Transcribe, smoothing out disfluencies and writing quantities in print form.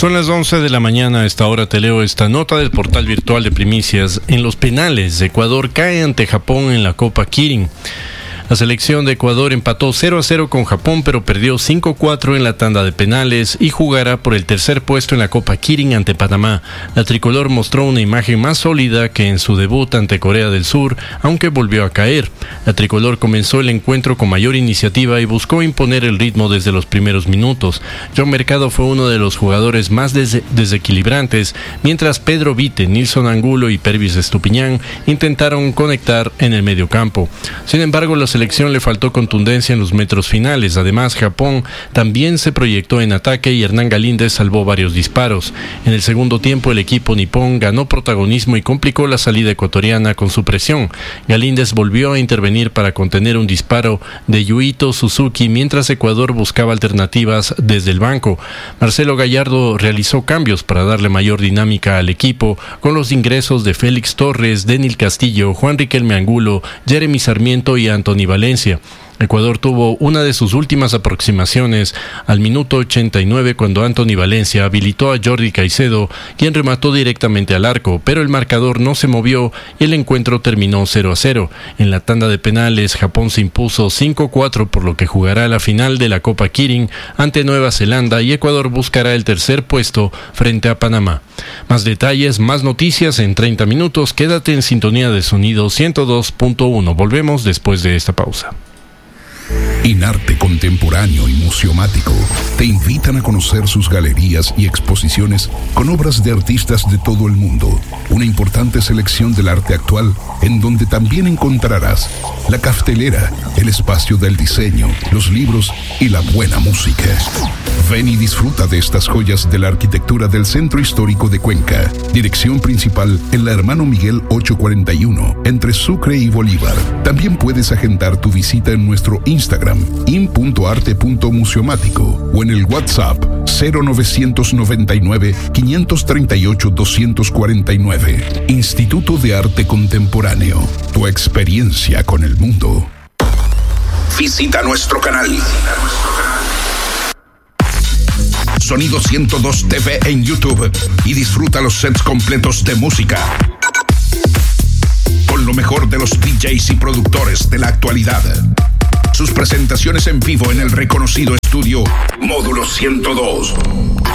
Son las 11 de la mañana. A esta hora te leo esta nota del portal virtual de primicias. En los penales, Ecuador cae ante Japón en la Copa Kirin. La selección de Ecuador empató 0-0 con Japón, pero perdió 5-4 en la tanda de penales y jugará por el tercer puesto en la Copa Kirin ante Panamá. La tricolor mostró una imagen más sólida que en su debut ante Corea del Sur, aunque volvió a caer. La tricolor comenzó el encuentro con mayor iniciativa y buscó imponer el ritmo desde los primeros minutos. John Mercado fue uno de los jugadores más desequilibrantes, mientras Pedro Vite, Nilson Angulo y Pervis Estupiñán intentaron conectar en el medio campo. Sin embargo, la selección le faltó contundencia en los metros finales. Además, Japón también se proyectó en ataque y Hernán Galíndez salvó varios disparos. En el segundo tiempo, el equipo nipón ganó protagonismo y complicó la salida ecuatoriana con su presión. Galíndez volvió a intervenir para contener un disparo de Yuito Suzuki, mientras Ecuador buscaba alternativas desde el banco. Marcelo Gallardo realizó cambios para darle mayor dinámica al equipo, con los ingresos de Félix Torres, Denil Castillo, Juan Riquelme Angulo, Jeremy Sarmiento y Anthony Valencia. Ecuador tuvo una de sus últimas aproximaciones al minuto 89 cuando Anthony Valencia habilitó a Jordi Caicedo, quien remató directamente al arco, pero el marcador no se movió y el encuentro terminó 0-0. En la tanda de penales, Japón se impuso 5-4, por lo que jugará la final de la Copa Kirin ante Nueva Zelanda y Ecuador buscará el tercer puesto frente a Panamá. Más detalles, más noticias en 30 minutos. Quédate en sintonía de Sonido 102.1. Volvemos después de esta pausa. Inarte Contemporáneo y Museomático te invitan a conocer sus galerías y exposiciones con obras de artistas de todo el mundo. Una importante selección del arte actual, en donde también encontrarás la caftelera, el espacio del diseño, los libros y la buena música. Ven y disfruta de estas joyas de la arquitectura del Centro Histórico de Cuenca. Dirección principal en la Hermano Miguel 841, entre Sucre y Bolívar. También puedes agendar tu visita en nuestro Instagram, in.arte.museomático, o en el WhatsApp 0999-538-249. Instituto de Arte Contemporáneo. Tu experiencia con el mundo. Visita nuestro canal. Sonido 102 TV en YouTube y disfruta los sets completos de música con lo mejor de los DJs y productores de la actualidad. Sus presentaciones en vivo en el reconocido estudio Módulo 102.